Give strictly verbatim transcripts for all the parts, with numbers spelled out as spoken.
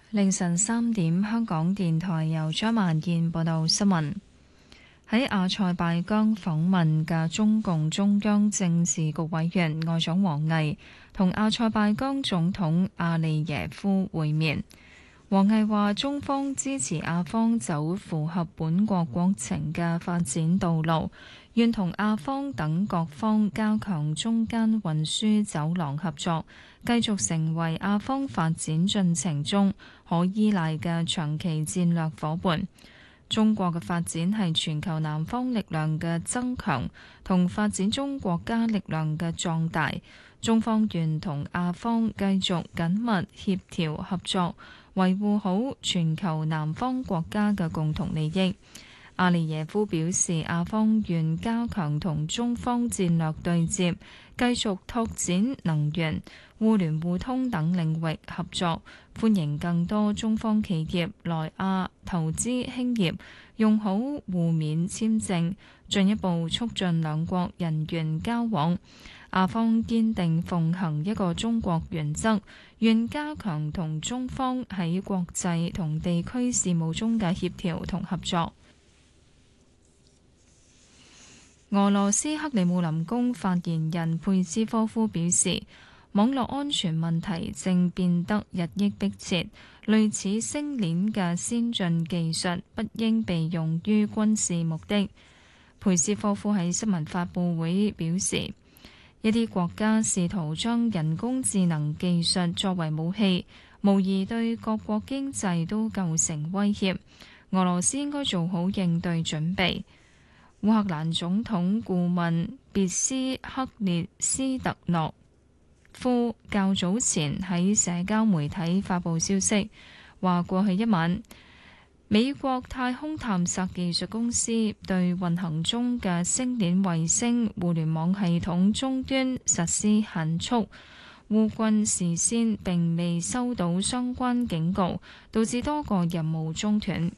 凌晨三點，香港電台由張萬燕報道新聞。喺阿塞拜疆訪問嘅中共中央政治局委員外長王毅同阿塞拜疆總統阿利耶夫會面。王毅話：中方支持阿方走符合本國國情嘅發展道路，願同阿方等各方加強中間運輸走廊合作，繼續成為阿方發展進程中可依賴嘅長期戰略夥伴。中國嘅發展係全球南方力量嘅增強同發展中國家力量嘅壯大。中方願同阿方繼續緊密協調合作，維護好全球南方國家嘅共同利益。阿利耶夫表示，阿方願加強同中方戰略對接，繼續拓展能源、互聯互通等領域合作，歡迎更多中方企業來亞投資興業，用好互免簽證，進一步促進兩國人員交往。阿方堅定奉行一個中國原則，願加強同中方喺國際同地區事務中嘅協調同合作。俄羅斯克里姆林宮發言人佩斯科夫表示，網絡安全問題正變得日益迫切，類似星鏈嘅先進技術不應被用於軍事目的。佩斯科夫喺新聞發佈會表示，一啲國家試圖將人工智能技術作為武器，無疑對各國經濟都構成威脅。俄羅斯應該做好應對準備。烏克蘭總統顧問別斯克列斯特諾夫較早前喺社交媒體發布消息，話過去一晚，美國太空探索技術公司對運行中嘅星鏈衛星互聯網系統終端實施限速。烏軍事先並未收到相關警告，導致多個任務中斷。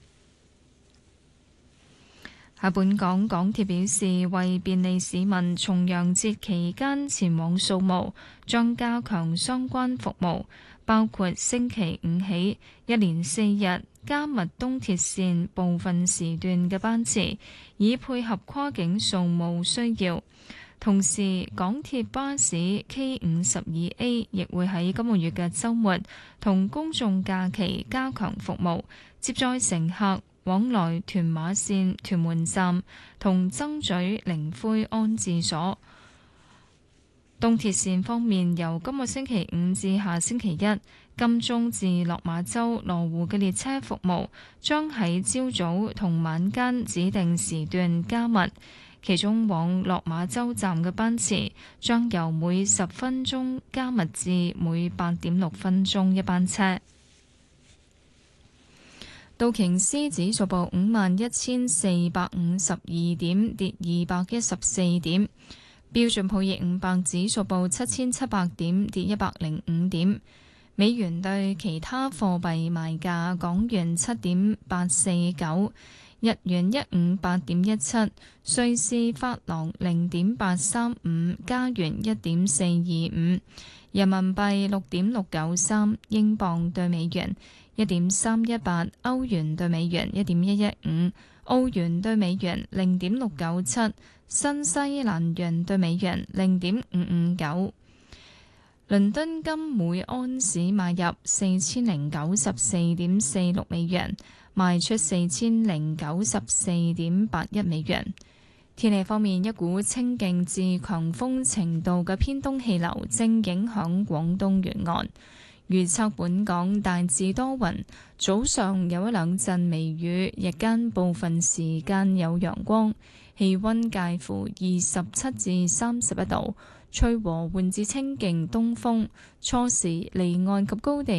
喺本港，港鐵表示，為便利市民重陽節期間前往掃墓，將加強相關服務，包括星期五起一連四日加密東鐵線部分時段嘅班次，以配合跨境掃墓需要。同時，港鐵巴士 K 五十二 A 亦會喺今個月嘅週末同公眾假期加強服務，接載乘客往來屯馬線屯門站同曾咀靈灰安置所。東鐵線方面，由今個星期五至下星期一，金鐘至落馬洲羅湖嘅列車服務將喺朝早同晚間指定時段加密，其中往落馬洲站嘅班次將由每十分鐘加密至每八點六分鐘一班車。道瓊斯指數報五萬一千四百五十二點，跌二百一十四點。標準普爾五百指數報七千七百點，跌一百零五點。美元對其他貨幣賣價：港元七點八四九，日元一五八點一七，瑞士法郎零點八三五，加元一點四二五，人民幣六點六九三，英鎊對美元一點三一八，歐元對美元一點一一五，澳元對美元零點六九七，新西蘭元對美元零點五五九。倫敦金每安士買入四千零九十四點四六美元，賣出四千零九十四點八一美元。天氣方面，一股清勁至強風程度嘅偏東氣流正影響廣東沿岸。預測本港大致多雲，早上有一兩陣微雨，日間部分時間有陽光，氣溫介乎二十七至三十一度，吹和緩至清勁東風，初時離岸及高地